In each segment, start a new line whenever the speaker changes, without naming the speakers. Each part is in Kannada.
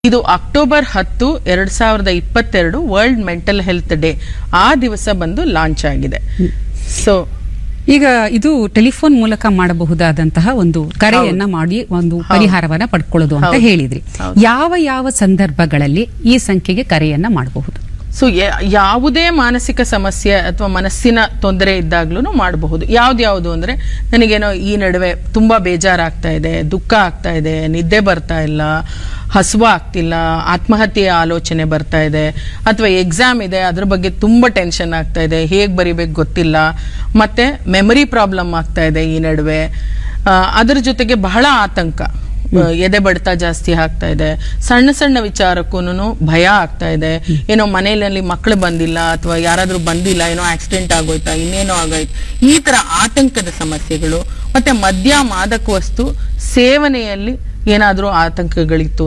ಇದು October 10, 2022 world mental health day. ಆ ದಿವಸ ಬಂದು ಲಾಂಚ್ ಆಗಿದೆ. ಸೊ
ಈಗ ಇದು ಟೆಲಿಫೋನ್ ಮೂಲಕ ಮಾಡಬಹುದಾದಂತಹ ಒಂದು ಕರೆಯನ್ನ ಮಾಡಿ ಒಂದು ಪರಿಹಾರವನ್ನ ಪಡ್ಕೊಳ್ಳೋದು ಅಂತ ಹೇಳಿದ್ರಿ. ಯಾವ ಯಾವ ಸಂದರ್ಭಗಳಲ್ಲಿ ಈ ಸಂಖ್ಯೆಗೆ ಕರೆಯನ್ನ ಮಾಡಬಹುದು?
ಸೊ ಯಾವುದೇ ಮಾನಸಿಕ ಸಮಸ್ಯೆ ಅಥವಾ ಮನಸ್ಸಿನ ತೊಂದರೆ ಇದ್ದಾಗ್ಲೂ ಮಾಡಬಹುದು. ಯಾವ್ದು ಅಂದ್ರೆ, ನನಗೇನೋ ಈ ನಡುವೆ ತುಂಬಾ ಬೇಜಾರಾಗ್ತಾ ಇದೆ, ದುಃಖ ಆಗ್ತಾ ಇದೆ, ನಿದ್ದೆ ಬರ್ತಾ ಇಲ್ಲ, ಹಸುವ ಆಗ್ತಿಲ್ಲ, ಆತ್ಮಹತ್ಯೆಯ ಆಲೋಚನೆ ಬರ್ತಾ ಇದೆ, ಅಥವಾ ಎಕ್ಸಾಮ್ ಇದೆ ಅದ್ರ ಬಗ್ಗೆ ತುಂಬಾ ಟೆನ್ಷನ್ ಆಗ್ತಾ ಇದೆ, ಹೇಗ್ ಬರಿಬೇಕು ಗೊತ್ತಿಲ್ಲ, ಮತ್ತೆ ಮೆಮರಿ ಪ್ರಾಬ್ಲಮ್ ಆಗ್ತಾ ಇದೆ ಈ ನಡುವೆ, ಅದ್ರ ಜೊತೆಗೆ ಬಹಳ ಆತಂಕ, ಎದೆ ಬಡಿತ ಜಾಸ್ತಿ ಆಗ್ತಾ ಇದೆ, ಸಣ್ಣ ಸಣ್ಣ ವಿಚಾರಕ್ಕೂ ಭಯ ಆಗ್ತಾ ಇದೆ, ಏನೋ ಮನೆಯಲ್ಲಿ ಮಕ್ಕಳು ಬಂದಿಲ್ಲ ಅಥವಾ ಯಾರಾದ್ರೂ ಬಂದಿಲ್ಲ, ಏನೋ ಆಕ್ಸಿಡೆಂಟ್ ಆಗೋಯ್ತಾ, ಇನ್ನೇನೋ ಆಗೋಯ್ತು, ಈ ತರ ಆತಂಕದ ಸಮಸ್ಯೆಗಳು, ಮತ್ತೆ ಮದ್ಯ ಮಾದಕ ವಸ್ತು ಸೇವನೆಯಲ್ಲಿ ಏನಾದ್ರೂ ಆತಂಕಗಳಿತ್ತು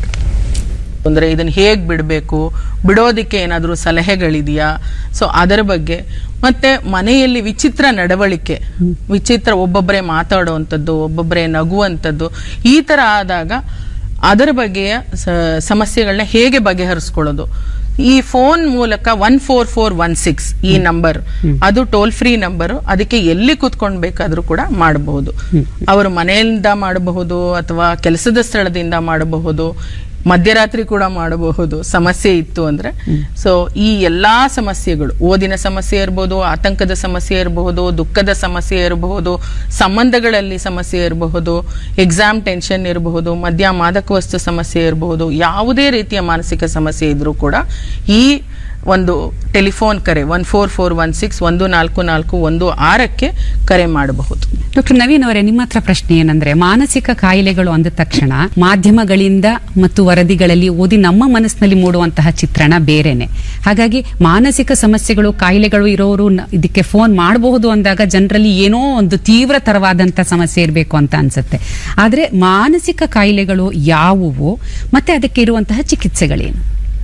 ಅಂದ್ರೆ ಇದನ್ನ ಹೇಗ್ ಬಿಡಬೇಕು, ಬಿಡೋದಿಕ್ಕೆ ಏನಾದ್ರೂ ಸಲಹೆಗಳಿದೆಯಾ, ಸೊ ಅದರ ಬಗ್ಗೆ. ಮತ್ತೆ ಮನೆಯಲ್ಲಿ ವಿಚಿತ್ರ ನಡವಳಿಕೆ, ವಿಚಿತ್ರ ಒಬ್ಬೊಬ್ಬರೇ ಮಾತಾಡುವಂಥದ್ದು, ಒಬ್ಬೊಬ್ಬರೇ ನಗುವಂಥದ್ದು, ಈ ತರ ಆದಾಗ ಅದರ ಬಗ್ಗೆಯ ಸಮಸ್ಯೆಗಳನ್ನ ಹೇಗೆ ಬಗೆಹರಿಸ್ಕೊಳ್ಳೋದು. ಈ ಫೋನ್ ಮೂಲಕ 14416 ಈ ನಂಬರ್, ಅದು ಟೋಲ್ ಫ್ರೀ ನಂಬರ್. ಅದಕ್ಕೆ ಎಲ್ಲಿ ಕೂತ್ಕೊಂಡ್ ಬೇಕಾದ್ರೂ ಕೂಡ ಮಾಡಬಹುದು. ಅವರು ಮನೆಯಿಂದ ಮಾಡಬಹುದು ಅಥವಾ ಕೆಲಸದ ಸ್ಥಳದಿಂದ ಮಾಡಬಹುದು, ಮಧ್ಯರಾತ್ರಿ ಕೂಡ ಮಾಡಬಹುದು ಸಮಸ್ಯೆ ಇತ್ತು ಅಂದ್ರೆ. ಸೊ ಈ ಎಲ್ಲಾ ಸಮಸ್ಯೆಗಳು, ಓದಿನ ಸಮಸ್ಯೆ ಇರಬಹುದು, ಆತಂಕದ ಸಮಸ್ಯೆ ಇರಬಹುದು, ದುಃಖದ ಸಮಸ್ಯೆ ಇರಬಹುದು, ಸಂಬಂಧಗಳಲ್ಲಿ ಸಮಸ್ಯೆ ಇರಬಹುದು, ಎಕ್ಸಾಮ್ ಟೆನ್ಷನ್ ಇರಬಹುದು, ಮದ್ಯ ಮಾದಕ ವಸ್ತು ಸಮಸ್ಯೆ ಇರಬಹುದು, ಯಾವುದೇ ರೀತಿಯ ಮಾನಸಿಕ ಸಮಸ್ಯೆ ಇದ್ರೂ ಕೂಡ ಈ ಒಂದು ಟೆಲಿಫೋನ್ ಕರೆ 14416 14416ಕ್ಕೆ ಕರೆ ಮಾಡಬಹುದು.
ಡಾಕ್ಟರ್ ನವೀನ್ ಅವರೇ, ನಿಮ್ಮ ಹತ್ರ ಪ್ರಶ್ನೆ ಏನಂದ್ರೆ, ಮಾನಸಿಕ ಕಾಯಿಲೆಗಳು ಅಂದ ತಕ್ಷಣ ಮಾಧ್ಯಮಗಳಿಂದ ಮತ್ತು ವರದಿಗಳಲ್ಲಿ ಓದಿ ನಮ್ಮ ಮನಸ್ಸಿನಲ್ಲಿ ಮೂಡುವಂತಹ ಚಿತ್ರಣ ಬೇರೆನೆ. ಹಾಗಾಗಿ ಮಾನಸಿಕ ಸಮಸ್ಯೆಗಳು, ಕಾಯಿಲೆಗಳು ಇರೋರು ಇದಕ್ಕೆ ಫೋನ್ ಮಾಡಬಹುದು ಅಂದಾಗ ಜನರಲ್ಲಿ ಏನೋ ಒಂದು ತೀವ್ರತರವಾದಂತಹ ಸಮಸ್ಯೆ ಇರಬೇಕು ಅಂತ ಅನ್ಸುತ್ತೆ. ಆದ್ರೆ ಮಾನಸಿಕ ಕಾಯಿಲೆಗಳು ಯಾವುವು ಮತ್ತೆ ಅದಕ್ಕೆ ಇರುವಂತಹ ಚಿಕಿತ್ಸೆಗಳೇನು?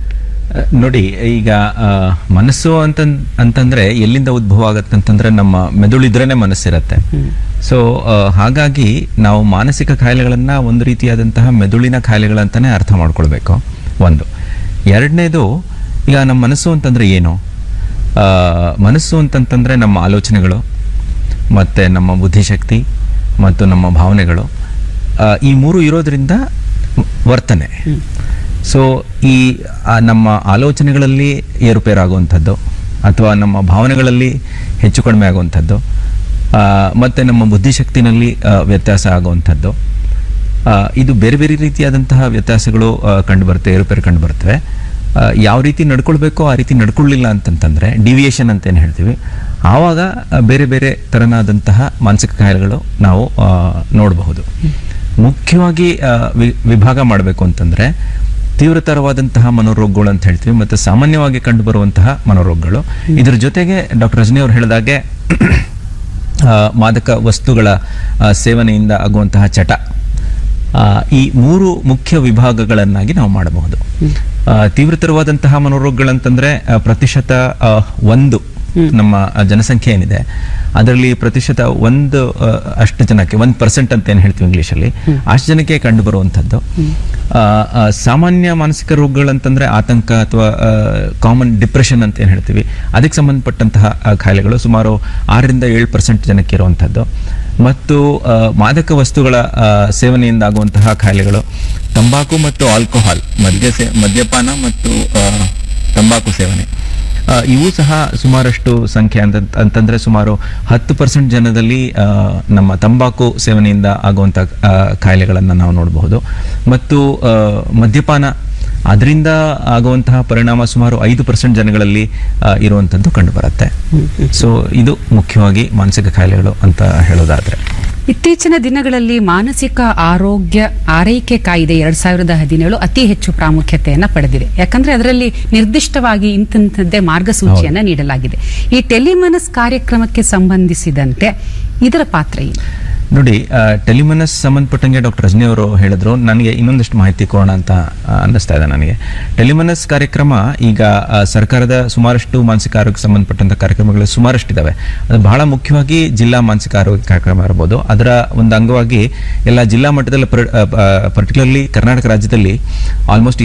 ನೋಡಿ, ಈಗ ಮನಸ್ಸು ಅಂತಂದ್ರೆ ಎಲ್ಲಿಂದ ಉದ್ಭವ ಆಗತ್ತಂತಂದ್ರೆ ನಮ್ಮ ಮೆದುಳಿದ್ರೇನೆ ಮನಸ್ಸಿರತ್ತೆ. ಸೊ ಹಾಗಾಗಿ ನಾವು ಮಾನಸಿಕ ಕಾಯಿಲೆಗಳನ್ನ ಒಂದು ರೀತಿಯಾದಂತಹ ಮೆದುಳಿನ ಕಾಯಿಲೆಗಳಂತಾನೆ ಅರ್ಥ ಮಾಡ್ಕೊಳ್ಬೇಕು. ಒಂದು. ಎರಡನೇದು, ಈಗ ನಮ್ಮ ಮನಸ್ಸು ಅಂತಂದ್ರೆ ಏನು? ಮನಸ್ಸು ಅಂತಂತಂದ್ರೆ ನಮ್ಮ ಆಲೋಚನೆಗಳು, ಮತ್ತೆ ನಮ್ಮ ಬುದ್ಧಿಶಕ್ತಿ ಮತ್ತು ನಮ್ಮ ಭಾವನೆಗಳು, ಈ ಮೂರು ಇರೋದ್ರಿಂದ ವರ್ತನೆ. ಸೊ ಈ ನಮ್ಮ ಆಲೋಚನೆಗಳಲ್ಲಿ ಏರುಪೇರಾಗುವಂಥದ್ದು ಅಥವಾ ನಮ್ಮ ಭಾವನೆಗಳಲ್ಲಿ ಹೆಚ್ಚು ಕಡಿಮೆ ಆಗುವಂಥದ್ದು, ಮತ್ತು ನಮ್ಮ ಬುದ್ಧಿಶಕ್ತಿನಲ್ಲಿ ವ್ಯತ್ಯಾಸ ಆಗುವಂಥದ್ದು, ಇದು ಬೇರೆ ಬೇರೆ ರೀತಿಯಾದಂತಹ ವ್ಯತ್ಯಾಸಗಳು ಕಂಡುಬರ್ತವೆ, ಏರುಪೇರು ಕಂಡುಬರ್ತವೆ. ಯಾವ ರೀತಿ ನಡ್ಕೊಳ್ಬೇಕೋ ಆ ರೀತಿ ನಡ್ಕೊಳ್ಳಿಲ್ಲ ಅಂತಂತಂದರೆ ಡಿವಿಯೇಷನ್ ಅಂತ ಏನು ಹೇಳ್ತೀವಿ, ಆವಾಗ ಬೇರೆ ಬೇರೆ ಥರನಾದಂತಹ ಮಾನಸಿಕ ಕಾಯಿಲೆಗಳು ನಾವು ನೋಡಬಹುದು. ಮುಖ್ಯವಾಗಿ ವಿಭಾಗ ಮಾಡಬೇಕು ಅಂತಂದರೆ ತೀವ್ರತರವಾದಂತಹ ಮನೋರೋಗಗಳು ಅಂತ ಹೇಳ್ತೀವಿ, ಮತ್ತು ಸಾಮಾನ್ಯವಾಗಿ ಕಂಡುಬರುವಂತಹ ಮನೋರೋಗಗಳು. ಇದ್ರ ಜೊತೆಗೆ ಡಾಕ್ಟರ್ ರಜನಿ ಅವರು ಹೇಳಿದಾಗೆ ಮಾದಕ ವಸ್ತುಗಳ ಸೇವನೆಯಿಂದ ಆಗುವಂತಹ ಚಟ, ಈ ಮೂರು ಮುಖ್ಯ ವಿಭಾಗಗಳನ್ನಾಗಿ ನಾವು ಮಾಡಬಹುದು. ತೀವ್ರತರವಾದಂತಹ ಮನೋರೋಗಗಳಂತಂದ್ರೆ ಪ್ರತಿಶತ 1 ನಮ್ಮ ಜನಸಂಖ್ಯೆ ಏನಿದೆ ಅದರಲ್ಲಿ ಪ್ರತಿಶತ 1 ಅಷ್ಟು ಜನಕ್ಕೆ, 1% ಅಂತ ಏನು ಹೇಳ್ತೀವಿ ಇಂಗ್ಲಿಷಲ್ಲಿ, ಅಷ್ಟು ಜನಕ್ಕೆ ಕಂಡು ಬರುವಂಥದ್ದು. ಸಾಮಾನ್ಯ ಮಾನಸಿಕ ರೋಗಗಳಂತಂದ್ರೆ ಆತಂಕ ಅಥವಾ ಕಾಮನ್ ಡಿಪ್ರೆಷನ್ ಅಂತ ಏನು ಹೇಳ್ತೀವಿ, ಅದಕ್ಕೆ ಸಂಬಂಧಪಟ್ಟಂತಹ ಕಾಯಿಲೆಗಳು ಸುಮಾರು 6-7% ಜನಕ್ಕೆ ಇರುವಂಥದ್ದು. ಮತ್ತು ಮಾದಕ ವಸ್ತುಗಳ ಸೇವನೆಯಿಂದ ಆಗುವಂತಹ ಕಾಯಿಲೆಗಳು, ತಂಬಾಕು ಮತ್ತು ಆಲ್ಕೋಹಾಲ್, ಮದ್ಯಪಾನ ಮತ್ತು ತಂಬಾಕು ಸೇವನೆ, ಇವು ಸಹ ಸುಮಾರಷ್ಟು ಸಂಖ್ಯೆ ಅಂತಂದ್ರೆ ಸುಮಾರು 10% ಜನದಲ್ಲಿ ನಮ್ಮ ತಂಬಾಕು ಸೇವನೆಯಿಂದ ಆಗುವಂಥ ಕಾಯಿಲೆಗಳನ್ನು ನಾವು ನೋಡಬಹುದು. ಮತ್ತು ಮದ್ಯಪಾನ, ಅದರಿಂದ ಆಗುವಂತಹ ಪರಿಣಾಮ ಸುಮಾರು 5% ಜನಗಳಲ್ಲಿ ಇರುವಂಥದ್ದು ಕಂಡುಬರುತ್ತೆ. ಸೊ ಇದು ಮುಖ್ಯವಾಗಿ ಮಾನಸಿಕ ಕಾಯಿಲೆಗಳು ಅಂತ ಹೇಳೋದಾದ್ರೆ.
ಇತ್ತೀಚಿನ ದಿನಗಳಲ್ಲಿ ಮಾನಸಿಕ ಆರೋಗ್ಯ ಆರೈಕೆ ಕಾಯ್ದೆ 2017 ಅತಿ ಹೆಚ್ಚು ಪ್ರಾಮುಖ್ಯತೆಯನ್ನ ಪಡೆದಿದೆ. ಯಾಕಂದ್ರೆ ಅದರಲ್ಲಿ ನಿರ್ದಿಷ್ಟವಾಗಿ ಇಂಥದ್ದೇ ಮಾರ್ಗಸೂಚಿಯನ್ನ ನೀಡಲಾಗಿದೆ. ಈ ಟೆಲಿಮನಸ್ ಕಾರ್ಯಕ್ರಮಕ್ಕೆ ಸಂಬಂಧಿಸಿದಂತೆ ಇದರ ಪಾತ್ರ ಏನು?
ನೋಡಿ, ಟೆಲಿಮನಸ್ ಸಂಬಂಧಪಟ್ಟಂಗೆ ಡಾಕ್ಟರ್ ರಜನಿ ಅವರು ಹೇಳಿದ್ರು, ನನಗೆ ಇನ್ನೊಂದಷ್ಟು ಮಾಹಿತಿ ಕೊಡೋಣ ಅಂತ ಅನ್ನಿಸ್ತಾ ಇದೆ ನನಗೆ. ಟೆಲಿಮನಸ್ ಕಾರ್ಯಕ್ರಮ ಈಗ ಸರ್ಕಾರದ ಸುಮಾರಷ್ಟು ಮಾನಸಿಕ ಆರೋಗ್ಯ ಸಂಬಂಧಪಟ್ಟಂತ ಕಾರ್ಯಕ್ರಮಗಳು ಸುಮಾರಷ್ಟಿದ್ದಾವೆ. ಅದು ಬಹಳ ಮುಖ್ಯವಾಗಿ ಜಿಲ್ಲಾ ಮಾನಸಿಕ ಆರೋಗ್ಯ ಕಾರ್ಯಕ್ರಮ ಇರಬಹುದು. ಅದರ ಒಂದು ಅಂಗವಾಗಿ ಎಲ್ಲ ಜಿಲ್ಲಾ ಮಟ್ಟದಲ್ಲಿ ಪರ್ಟಿಕ್ಯುಲರ್ಲಿ ಕರ್ನಾಟಕ ರಾಜ್ಯದಲ್ಲಿ ಆಲ್ಮೋಸ್ಟ್